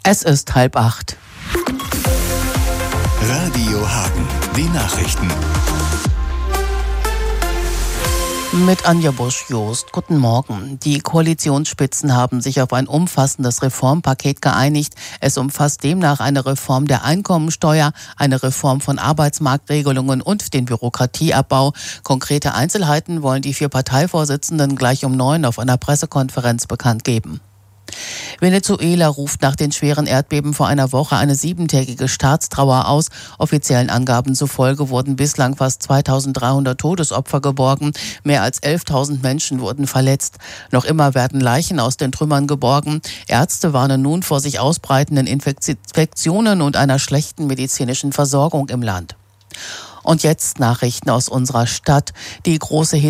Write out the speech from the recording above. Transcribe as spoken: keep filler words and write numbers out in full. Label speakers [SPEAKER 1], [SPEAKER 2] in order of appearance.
[SPEAKER 1] Es ist halb acht.
[SPEAKER 2] Radio Hagen, die Nachrichten.
[SPEAKER 1] Mit Anja Busch-Jost. Guten Morgen. Die Koalitionsspitzen haben sich auf ein umfassendes Reformpaket geeinigt. Es umfasst demnach eine Reform der Einkommensteuer, eine Reform von Arbeitsmarktregelungen und den Bürokratieabbau. Konkrete Einzelheiten wollen die vier Parteivorsitzenden gleich um neun auf einer Pressekonferenz bekannt geben. Venezuela ruft nach den schweren Erdbeben vor einer Woche eine siebentägige Staatstrauer aus. Offiziellen Angaben zufolge wurden bislang fast zweitausenddreihundert Todesopfer geborgen. Mehr als elftausend Menschen wurden verletzt. Noch immer werden Leichen aus den Trümmern geborgen. Ärzte warnen nun vor sich ausbreitenden Infektionen und einer schlechten medizinischen Versorgung im Land. Und jetzt Nachrichten aus unserer Stadt. Die große